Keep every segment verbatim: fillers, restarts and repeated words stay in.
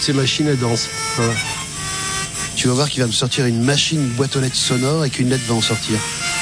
Ces machines, elles dansent. Voilà. Tu vas voir qu'il va me sortir une machine, une boîte aux lettres sonore et qu'une lettre va en sortir.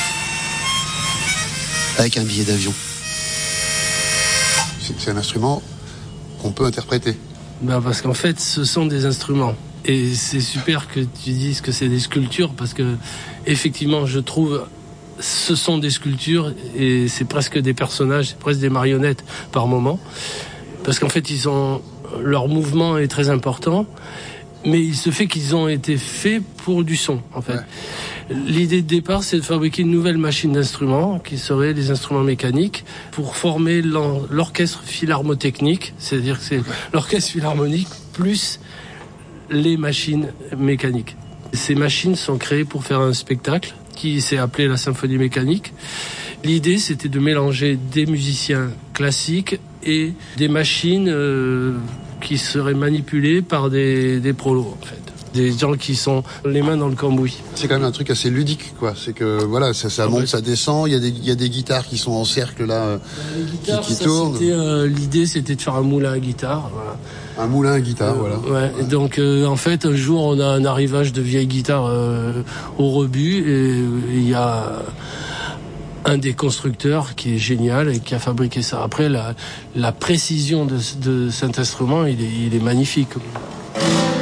Avec un billet d'avion. C'est, c'est un instrument qu'on peut interpréter. Ben parce qu'en fait, ce sont des instruments. Et c'est super que tu dises que c'est des sculptures parce que, effectivement, je trouve, ce sont des sculptures et c'est presque des personnages, c'est presque des marionnettes par moment. Parce qu'en fait, ils ont, leur mouvement est très important, mais il se fait qu'ils ont été faits pour du son, en fait. Ouais. L'idée de départ, c'est de fabriquer une nouvelle machine d'instruments, qui serait des instruments mécaniques, pour former l'or- l'orchestre philharmotechnique, c'est-à-dire que c'est ouais. l'orchestre philharmonique plus les machines mécaniques. Ces machines sont créées pour faire un spectacle qui s'est appelé la symphonie mécanique. L'idée, c'était de mélanger des musiciens classiques et des machines euh, qui seraient manipulées par des, des prolos, en fait. Des gens qui sont les mains dans le cambouis. C'est quand même un truc assez ludique, quoi. C'est que, voilà, ça, ça monte, ça descend. Il y a des, il y a des guitares qui sont en cercle, là, euh, les guitares, qui, qui ça, tournent. C'était, euh, l'idée, c'était de faire un moulin à guitare, voilà. Un moulin à guitare, euh, voilà. Ouais. ouais. Donc, euh, en fait, un jour, on a un arrivage de vieilles guitares euh, au rebut et il y a un des constructeurs qui est génial et qui a fabriqué ça. Après, la, la précision de, de cet instrument, il est, il est magnifique.